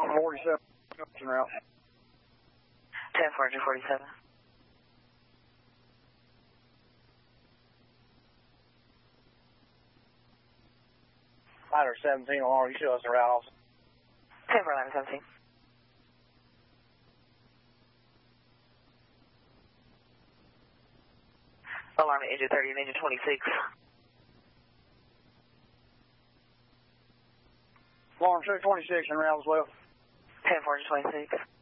47 route. 10-447. Ladder 17 on you show us the route also. 10-4-17. Alarm at engine 30 and engine 26. Alarm show 26 en route as well. 10-4-26.